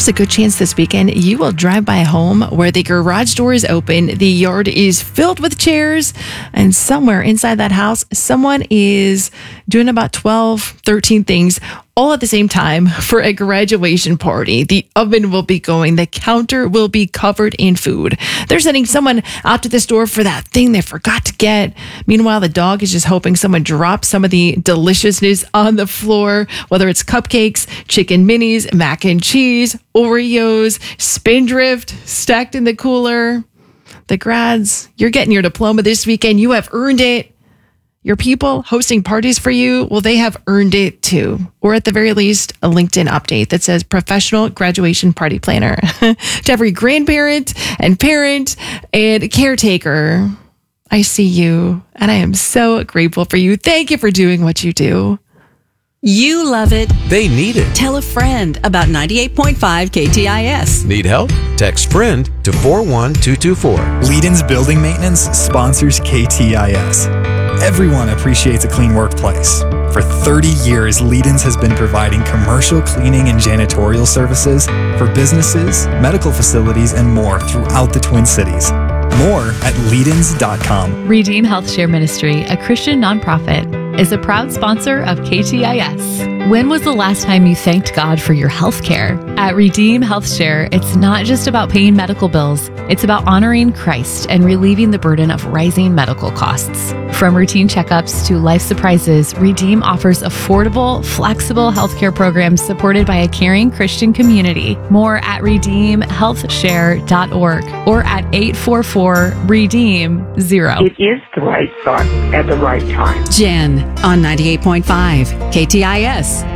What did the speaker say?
There's a good chance this weekend you will drive by a home where the garage door is open, the yard is filled with chairs, and somewhere inside that house, someone is doing about 12, 13 things all at the same time for a graduation party. The oven will be going. The counter will be covered in food. They're sending someone out to the store for that thing they forgot to get. Meanwhile, the dog is just hoping someone drops some of the deliciousness on the floor, whether it's cupcakes, chicken minis, mac and cheese, Oreos, Spindrift stacked in the cooler. The grads, you're getting your diploma this weekend. You have earned it. Your people hosting parties for you, well, they have earned it too. Or at the very least, a LinkedIn update that says professional graduation party planner. To every grandparent and parent and caretaker, I see you and I am so grateful for you. Thank you for doing what you do. You love it. They need it. Tell a friend about 98.5 KTIS. Need help? Text friend to 41224. Leedens Building Maintenance sponsors KTIS. Everyone appreciates a clean workplace. For 30 years, Leedens has been providing commercial cleaning and janitorial services for businesses, medical facilities, and more throughout the Twin Cities. More at Leedens.com. Redeem Health Share Ministry, a Christian nonprofit, is a proud sponsor of KTIS. When was the last time you thanked God for your health care? At Redeem Health Share, it's not just about paying medical bills. It's about honoring Christ and relieving the burden of rising medical costs. From routine checkups to life surprises, Redeem offers affordable, flexible healthcare programs supported by a caring Christian community. More at redeemhealthshare.org or at 844-REDEEM-0. It is the right thought at the right time. Jen on 98.5 KTIS.